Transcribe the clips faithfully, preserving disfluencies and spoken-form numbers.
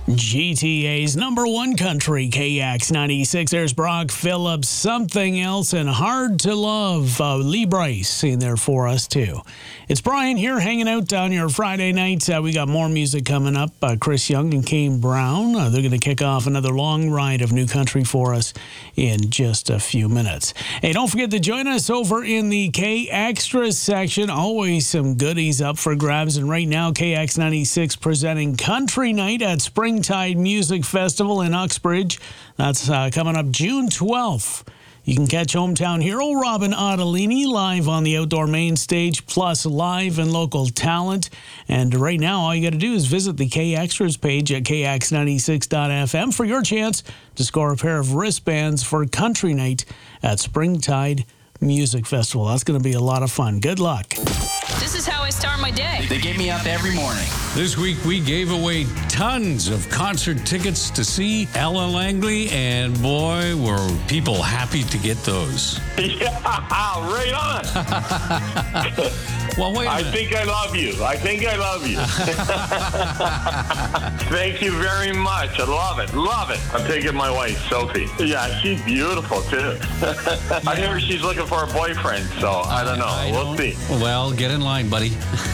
G T A's number one country, K X ninety-six. There's Brock Phillips, Something Else, and Hard to Love. Uh, Lee Bryce in there for us, too. It's Brian here hanging out on your Friday night. Uh, we got more music coming up. Uh, Chris Young and Kane Brown. Uh, they're going to kick off another long ride of new country for us in just a few minutes. Hey, don't forget to join us over in the K Extra section. Always some goodies up for grabs. And right now, K X ninety-six presenting Country Night at Springtide Music Festival in Uxbridge. That's uh, coming up June twelfth. You can catch hometown hero Robin Ottolini live on the outdoor main stage, plus live and local talent. And right now, all you got to do is visit the K Extras page at K X ninety-six dot F M for your chance to score a pair of wristbands for Country Night at Springtide Music Festival. That's going to be a lot of fun. Good luck. This is how I start my day. They get me up every morning. This week, we gave away tons of concert tickets to see Ella Langley, and boy, were people happy to get those. Yeah, right on. Well, wait a I minute. think I love you. I think I love you. Thank you very much. I love it. Love it. I'm taking my wife, Sophie. Yeah, she's beautiful, too. I hear she's looking for a boyfriend, so I don't know. I we'll don't- see. Well, get in line, buddy.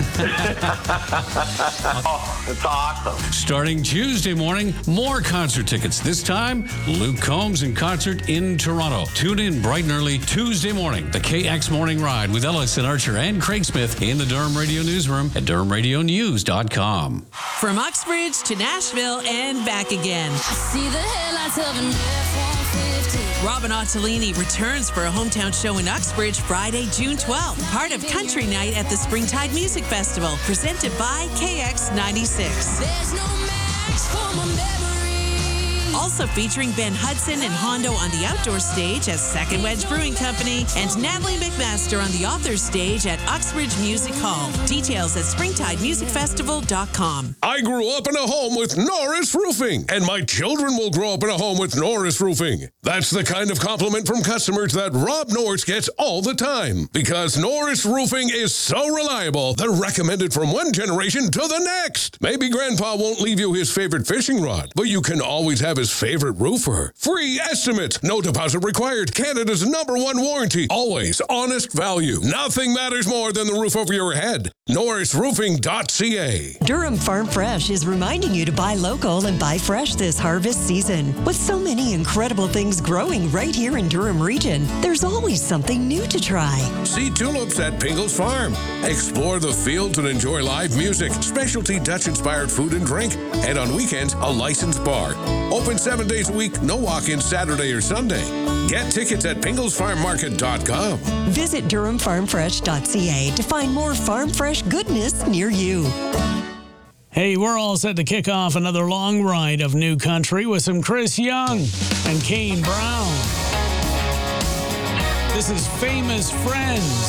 Oh, it's awesome. Starting Tuesday morning, more concert tickets. This time, Luke Combs in concert in Toronto. Tune in bright and early Tuesday morning. The K X Morning Ride with Ellison Archer and Craig Smith in the Durham Radio Newsroom at durham radio news dot com. From Uxbridge to Nashville and back again. See the headlights of an F one fifty. Robin Ottolini returns for a hometown show in Uxbridge Friday, June twelfth. Part of Country Night at the Springtide Music Festival, presented by K X ninety-six. There's no match for my memory. Also featuring Ben Hudson and Hondo on the outdoor stage at Second Wedge Brewing Company, and Natalie McMaster on the authors stage at Uxbridge Music Hall. Details at springtide music festival dot com. I grew up in a home with Norris Roofing, and my children will grow up in a home with Norris Roofing. That's the kind of compliment from customers that Rob Norris gets all the time. Because Norris Roofing is so reliable, they're recommended from one generation to the next. Maybe Grandpa won't leave you his favorite fishing rod, but you can always have his favorite roofer. Free estimates, no deposit required, Canada's number one warranty, always honest value. Nothing matters more than the roof over your head. norris roofing dot c a. Durham Farm Fresh is reminding you to buy local and buy fresh this harvest season. With so many incredible things growing right here in Durham region, there's always something new to try. See tulips at Pingles Farm. Explore the fields and enjoy live music, specialty Dutch-inspired food and drink, and on weekends, a licensed bar. Open seven days a week, no walk-in Saturday or Sunday. Get tickets at pingles farm market dot com. Visit durham farm fresh dot c a to find more farm fresh goodness near you. Hey, we're all set to kick off another long ride of new country with some Chris Young and Kane Brown. This is Famous Friends.